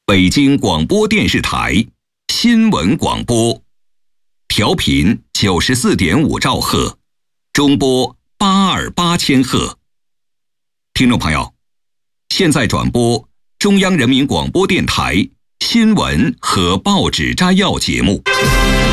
北京广播电视台新闻广播，调频94.5兆赫，中波828千赫。听众朋友，现在转播中央人民广播电台新闻和报纸摘要节目。